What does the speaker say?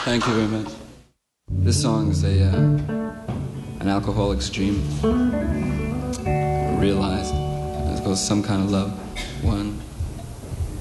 Thank you very much. This song is an alcoholic's dream realized. It goes, some kind of love. 1,